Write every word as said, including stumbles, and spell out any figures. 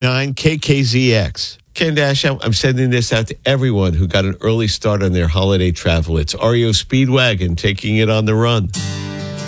nine K K Z X. Ken Dash, I'm I'm sending this out to everyone who got an early start on their holiday travel. It's R E O Speedwagon taking it on the run.